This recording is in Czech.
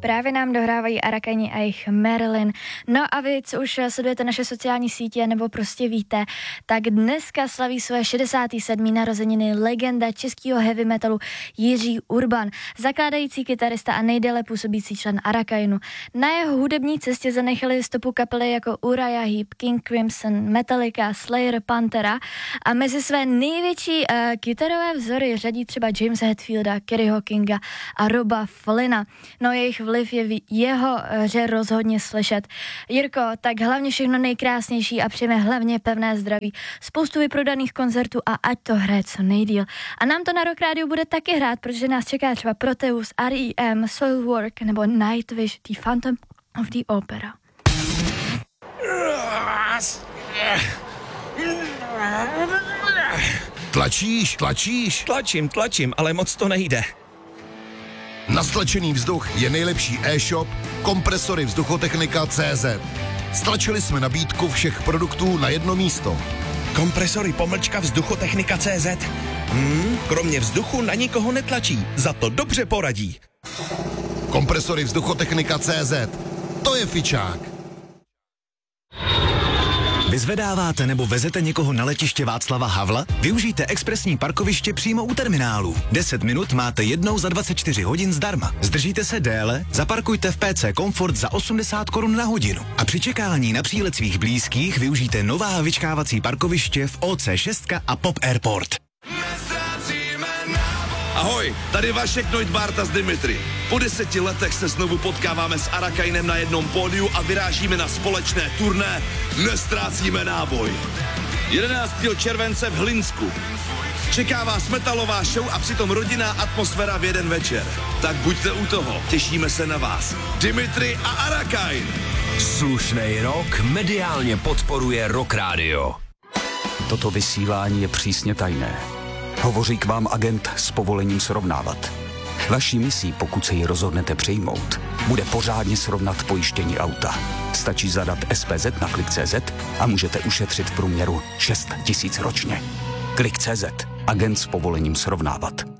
právě nám dohrávají Arakani a jejich Marilyn. No a vy, co už sledujete naše sociální sítě nebo prostě víte, tak dneska slaví své 67. narozeniny legenda českého heavy metalu Jiří Urban, zakládající kytarista a nejdéle působící člen Arakanu. Na jeho hudební cestě zanechali stopu kapely jako Uriah Heep, King Crimson, Metallica, Slayer, Pantera a mezi své největší kytarové vzory řadí třeba Jamesa Hetfielda, Kerryho Kinga a Roba Flynna. No jejich vliv je v jeho hře rozhodně slyšet. Jirko, tak hlavně všechno nejkrásnější a přejeme hlavně pevné zdraví. Spoustu vyprodaných koncertů a ať to hraje co nejdýl. A nám to na Rock Radio bude taky hrát, protože nás čeká třeba Proteus, R.E.M., Soilwork nebo Nightwish, The Phantom of the Opera. Tlačíš? Tlačím, ale moc to nejde. Na stlačený vzduch je nejlepší e-shop Kompresory Vzduchotechnika.cz. Stlačili jsme nabídku všech produktů na jedno místo. Kompresory Vzduchotechnika.cz. Kromě vzduchu na nikoho netlačí, za to dobře poradí. Kompresory Vzduchotechnika.cz. To je fičák. Vyzvedáváte nebo vezete někoho na letiště Václava Havla? Využijte expresní parkoviště přímo u terminálu. 10 minut máte jednou za 24 hodin zdarma. Zdržíte se déle? Zaparkujte v PC Comfort za 80 korun na hodinu. A při čekání na přílet svých blízkých využijte nová vyčkávací parkoviště v OC6 a Pop Airport. Ahoj, tady Vašek Neudvarta z Dimitri. Po 10 letech se znovu potkáváme s Arakainem na jednom pódiu a vyrážíme na společné turné Nestrácíme náboj. 11. července v Hlinsku. Čeká vás metalová show a přitom rodinná atmosféra v jeden večer. Tak buďte u toho, těšíme se na vás. Dimitri a Arakain. Slušnej rok mediálně podporuje Rock Radio. Toto vysílání je přísně tajné. Hovoří k vám agent s povolením srovnávat. Vaší misí, pokud se ji rozhodnete přijmout, bude pořádně srovnat pojištění auta. Stačí zadat SPZ na Klik.cz a můžete ušetřit v průměru 6 000 ročně. Klik.cz. Agent s povolením srovnávat.